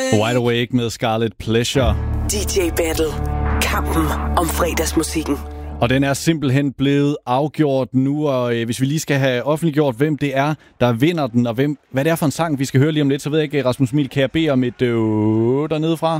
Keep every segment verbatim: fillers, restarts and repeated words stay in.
Wide Awake med Scarlet Pleasure. D J Battle. Kampen om fredagsmusikken. Og den er simpelthen blevet afgjort nu, og øh, hvis vi lige skal have offentliggjort, hvem det er, der vinder den, og hvem, hvad det er for en sang, vi skal høre lige om lidt, så ved jeg ikke, Rasmus Emil, kan jeg bede om et øh, dernede fra?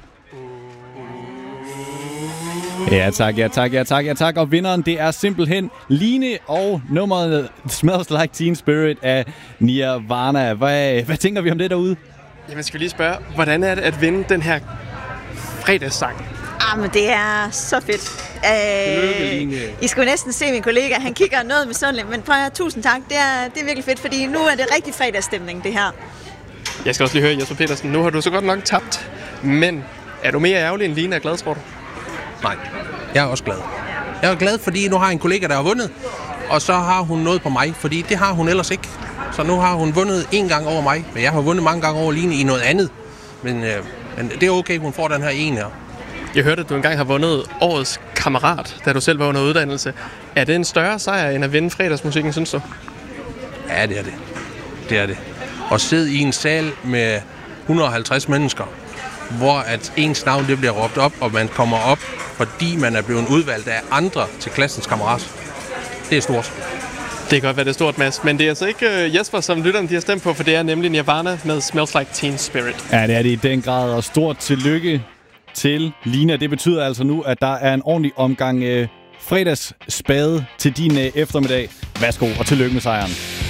Ja tak, ja tak, ja tak, ja tak. Og vinderen, det er simpelthen Line og nummeret Smells Like Teen Spirit af Nirvana. Hvad, hvad tænker vi om det derude? Jamen skal vi lige spørge, hvordan er det at vinde den her fredagssang? Ah, men det er så fedt. Øh, I skulle næsten se min kollega, han kigger noget med sådan, men prøv at tusind tak. Det er, det er virkelig fedt, fordi nu er det rigtig fredagsstemning, det her. Jeg skal også lige høre, Jesper Petersen, nu har du så godt nok tabt, men er du mere ærgerlig end Line er glad, tror du? Nej, jeg er også glad. Jeg er glad, fordi nu har jeg en kollega, der har vundet, og så har hun noget på mig, fordi det har hun ellers ikke. Så nu har hun vundet en gang over mig, men jeg har vundet mange gange over Line i noget andet. Men, øh, men det er okay, hun får den her en her. Jeg hørte, at du engang har vundet årets kammerat, da du selv var under uddannelse. Er det en større sejr, end at vinde fredagsmusikken, synes du? Ja, det er det. Det er det. At sidde i en sal med et hundrede og halvtreds mennesker, hvor at ens navn det bliver råbt op, og man kommer op, fordi man er blevet udvalgt af andre til klassens kammerat. Det er stort. Det kan godt være, det er stort, Mads. Men det er altså ikke Jesper, som lytterne de har stemt på, for det er nemlig Nirvana med Smells Like Teen Spirit. Ja, det er det i den grad, og stort tillykke til Lina. Det betyder altså nu, at der er en ordentlig omgang øh, fredagsspade til din øh, eftermiddag. Værsgo, og tillykke med sejren.